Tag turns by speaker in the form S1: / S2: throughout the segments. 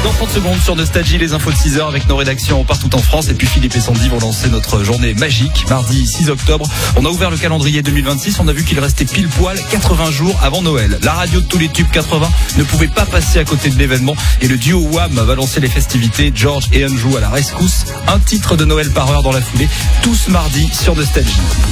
S1: Dans 30 secondes sur Nostalgie, les infos de 6h avec nos rédactions partout en France. Et puis Philippe et Sandy vont lancer notre journée magique. Mardi 6 octobre, on a ouvert le calendrier 2026. On a vu qu'il restait pile poil 80 jours avant Noël. La radio de tous les tubes 80 ne pouvait pas passer à côté de l'événement. Et le duo Wham va lancer les festivités. George et Anjou à la rescousse. Un titre de Noël par heure dans la foulée. Tous mardi sur Nostalgie.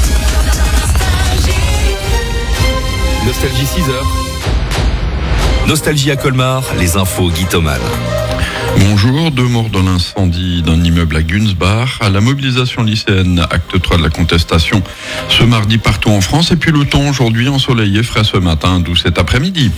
S2: Nostalgie 6h. Nostalgie à Colmar, les infos Guy Thoman.
S3: Bonjour, 2 morts dans l'incendie d'un immeuble à Gunsbach, à la mobilisation lycéenne, acte 3 de la contestation, ce mardi partout en France, et puis le temps aujourd'hui ensoleillé, frais ce matin, doux cet après-midi.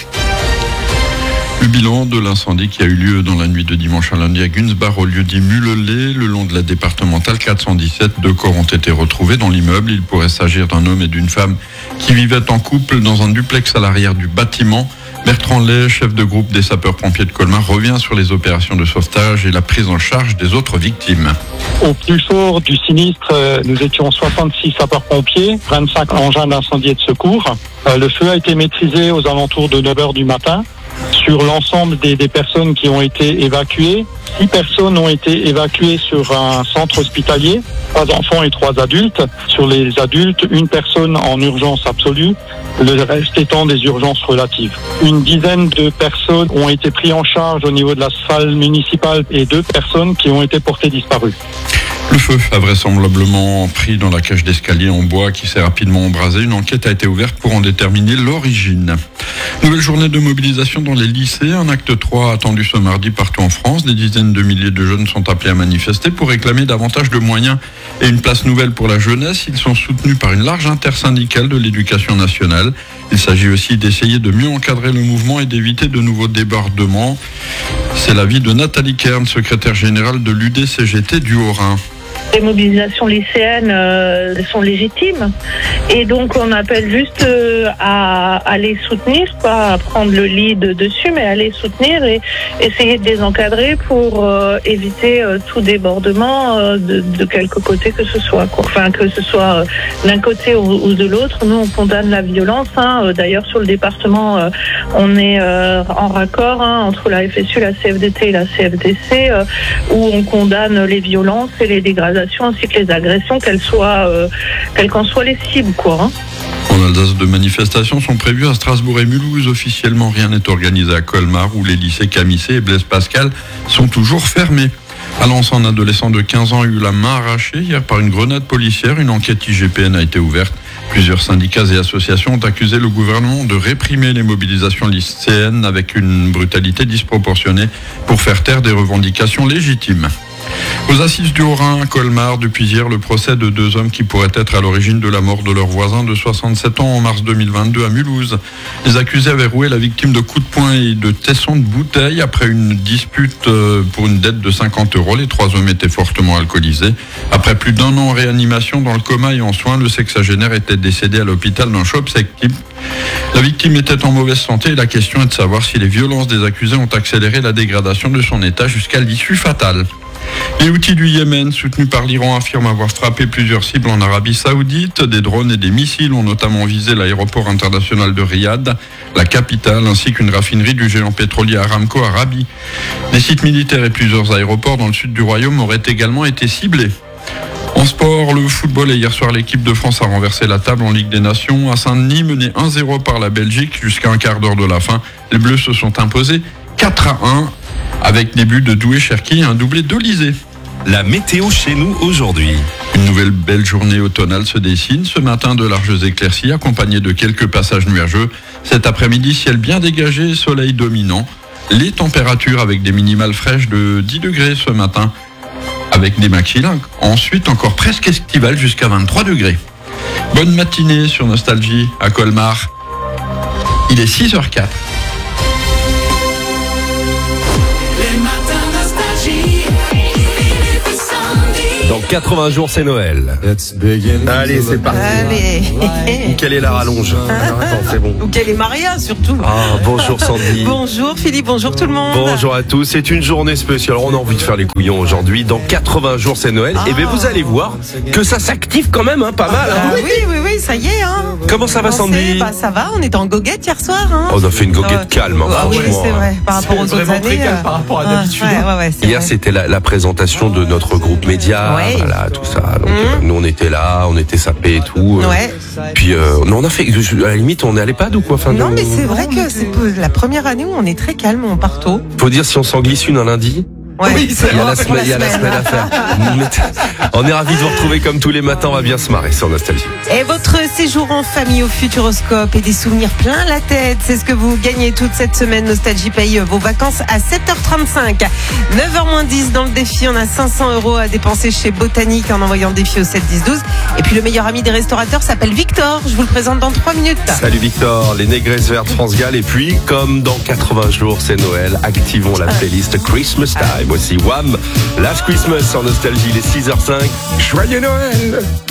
S3: Le bilan de l'incendie qui a eu lieu dans la nuit de dimanche à lundi à Gunsbach, au lieu dit Mulelé, le long de la départementale 417, 2 corps ont été retrouvés dans l'immeuble. Il pourrait s'agir d'un homme et d'une femme qui vivaient en couple dans un duplex à l'arrière du bâtiment. Bertrand Lay, chef de groupe des sapeurs-pompiers de Colmar, revient sur les opérations de sauvetage et la prise en charge des autres victimes.
S4: Au plus fort du sinistre, nous étions 66 sapeurs-pompiers, 25 engins d'incendie et de secours. Le feu a été maîtrisé aux alentours de 9h du matin. Sur l'ensemble des personnes qui ont été évacuées, 6 personnes ont été évacuées sur un centre hospitalier, 3 enfants et 3 adultes. Sur les adultes, 1 personne en urgence absolue, le reste étant des urgences relatives. Une dizaine de personnes ont été prises en charge au niveau de la salle municipale et 2 personnes qui ont été portées disparues.
S3: Le feu a vraisemblablement pris dans la cage d'escalier en bois qui s'est rapidement embrasée. Une enquête a été ouverte pour en déterminer l'origine. Nouvelle journée de mobilisation dans les lycées. Un acte 3 attendu ce mardi partout en France. Des dizaines de milliers de jeunes sont appelés à manifester pour réclamer davantage de moyens et une place nouvelle pour la jeunesse. Ils sont soutenus par une large intersyndicale de l'éducation nationale. Il s'agit aussi d'essayer de mieux encadrer le mouvement et d'éviter de nouveaux débordements. C'est l'avis de Nathalie Kern, secrétaire générale de l'UDCGT du Haut-Rhin.
S5: Les mobilisations lycéennes sont légitimes et donc on appelle juste à les soutenir, pas à prendre le lead dessus, mais à les soutenir et essayer de les encadrer pour éviter tout débordement de quelque côté que ce soit. Enfin, que ce soit d'un côté ou de l'autre. Nous, on condamne la violence. D'ailleurs, sur le département, on est en raccord entre la FSU, la CFDT et la CFDC, où on condamne les violences et les dégradations ainsi que les agressions, quelles qu'en soient les cibles,
S3: En Alsace, de manifestations sont prévues à Strasbourg et Mulhouse. Officiellement, rien n'est organisé à Colmar, où les lycées Camissé et Blaise Pascal sont toujours fermés. À Lens, un adolescent de 15 ans a eu la main arrachée hier par une grenade policière. Une enquête IGPN a été ouverte. Plusieurs syndicats et associations ont accusé le gouvernement de réprimer les mobilisations lycéennes avec une brutalité disproportionnée pour faire taire des revendications légitimes. Aux assises du Haut-Rhin, à Colmar, depuis hier, le procès de 2 hommes qui pourraient être à l'origine de la mort de leur voisin de 67 ans en mars 2022 à Mulhouse. Les accusés avaient roué la victime de coups de poing et de tessons de bouteilles après une dispute pour une dette de 50 €. Les 3 hommes étaient fortement alcoolisés. Après plus d'1 an en réanimation dans le coma et en soins, le sexagénaire était décédé à l'hôpital d'un choc septique. La victime était en mauvaise santé et la question est de savoir si les violences des accusés ont accéléré la dégradation de son état jusqu'à l'issue fatale. Les Houthis du Yémen, soutenus par l'Iran, affirment avoir frappé plusieurs cibles en Arabie Saoudite. Des drones et des missiles ont notamment visé l'aéroport international de Riyad, la capitale, ainsi qu'une raffinerie du géant pétrolier Aramco à Rabi. Des sites militaires et plusieurs aéroports dans le sud du royaume auraient également été ciblés. En sport, le football, et hier soir, l'équipe de France a renversé la table en Ligue des Nations. À Saint-Denis, mené 1-0 par la Belgique jusqu'à un quart d'heure de la fin. Les Bleus se sont imposés 4-1 avec des buts de Doué Cherki et un doublé d'Olysée.
S2: La météo chez nous aujourd'hui.
S3: Une nouvelle belle journée automnale se dessine. Ce matin, de larges éclaircies accompagnées de quelques passages nuageux. Cet après-midi, ciel bien dégagé, soleil dominant. Les températures avec des minimales fraîches de 10 degrés ce matin, avec des maximales ensuite encore presque estivales jusqu'à 23 degrés. Bonne matinée sur Nostalgie à Colmar. Il est 6h04.
S2: Dans 80 jours, c'est Noël. Allez, c'est parti.
S6: Allez.
S2: Quelle est la rallonge? Attends, c'est bon.
S6: Ou quelle est Maria surtout.
S2: Bonjour Sandy.
S6: Bonjour Philippe, bonjour tout le monde.
S2: Bonjour à tous, c'est une journée spéciale. Alors, on a envie de faire les couillons aujourd'hui. Dans 80 jours, c'est Noël. Et bien, vous allez voir que ça s'active quand même, pas mal.
S6: Oui, ça y est.
S2: Comment ça va, Sandy?
S6: Ça va, on était en goguette hier soir.
S2: On a fait une goguette calme.
S6: Oui, c'est vrai, par rapport aux autres années.
S1: Très calme par rapport à d'habitude.
S2: Hier, c'était la présentation de notre groupe média, voilà, tout ça. Donc, nous, on était là, on était sapés et tout. Puis, on a fait, à la limite, on est à l'EHPAD ou quoi?
S6: Non, mais c'est vrai que c'est la première année où on est très calme, on part tôt.
S2: Faut dire si on s'en glisse une un lundi.
S6: Oui,
S2: il y a la semaine à faire. On est ravis de vous retrouver comme tous les matins, on va bien se marrer sur Nostalgie.
S6: Et votre séjour en famille au Futuroscope et des souvenirs plein la tête, c'est ce que vous gagnez toute cette semaine. Nostalgie paye vos vacances à 7h35. 9h-10 dans le défi, on a 500 € à dépenser chez Botanique en envoyant le défi au 7-10-12. Et puis le meilleur ami des restaurateurs s'appelle Victor, je vous le présente dans 3 minutes.
S2: Salut Victor, les négresses vertes France Gall. Et puis, comme dans 80 jours, c'est Noël, activons la playlist Christmas Time. Voici Wham! Last Christmas en Nostalgie, les 6h05. Joyeux Noël!